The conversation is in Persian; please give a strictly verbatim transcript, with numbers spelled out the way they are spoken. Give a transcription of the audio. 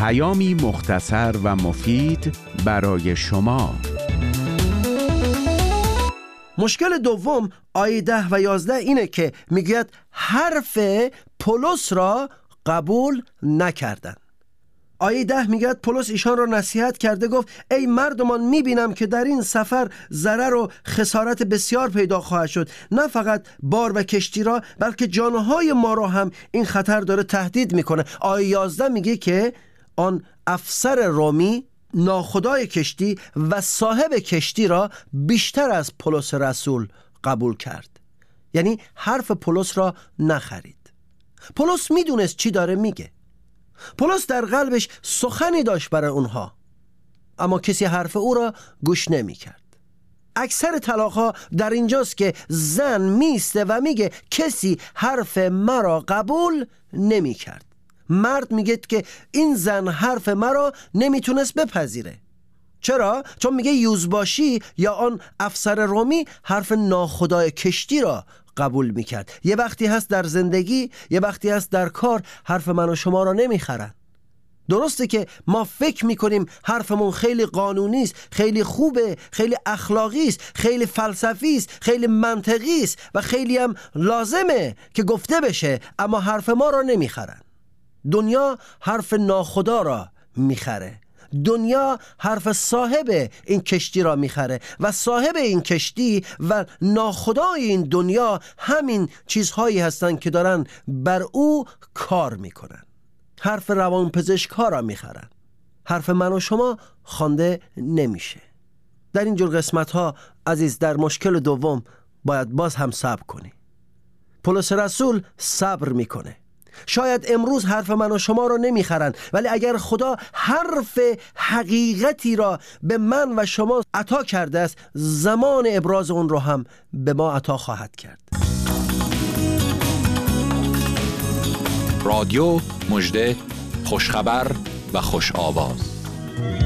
پیامی مختصر و مفید برای شما. مشکل دوم آیه ده و یازده اینه که میگوید حرف پولس را قبول نکردن. آیه ده میگوید پولس ایشان را نصیحت کرده، گفت ای مردمان، میبینم که در این سفر ضرر و خسارت بسیار پیدا خواهد شد. نه فقط بار و کشتی را، بلکه جانهای ما را هم این خطر داره تهدید میکنه. آیه یازده میگه که آن افسر رومی ناخدای کشتی و صاحب کشتی را بیشتر از پولس رسول قبول کرد. یعنی حرف پولس را نخرید. پولس میدونست چی داره میگه. پولس در قلبش سخنی داشت برای اونها، اما کسی حرف او را گوش نمی کرد. اکثر طلاق‌ها در اینجاست که زن میسته و میگه کسی حرف مرا قبول نمی کرد. مرد میگه که این زن حرف مرا نمیتونست بپذیره. چرا؟ چون میگه یوزباشی یا آن افسر رومی حرف ناخدای کشتی را قبول میکرد. یه وقتی هست در زندگی، یه وقتی هست در کار، حرف من و شما را نمیخرن. درسته که ما فکر میکنیم حرفمون خیلی قانونی است، خیلی خوبه، خیلی اخلاقی است، خیلی فلسفی است، خیلی منطقی است و خیلی هم لازمه که گفته بشه، اما حرف ما را نمیخرن. دنیا حرف ناخدا را میخره. دنیا حرف صاحب این کشتی را میخره و صاحب این کشتی و ناخدای این دنیا همین چیزهایی هستند که دارن بر او کار میکنن. حرف روانپزشک‌ها را میخرن. حرف من و شما خوانده نمیشه. در این جور قسمت‌ها عزیز، در مشکل دوم باید باز هم صبر کنی. پولس رسول صبر میکنه. شاید امروز حرف من و شما را نمیخرن، ولی اگر خدا حرف حقیقتی را به من و شما عطا کرده است، زمان ابراز اون رو هم به ما عطا خواهد کرد. رادیو مژده، خوشخبر و خوش آواز.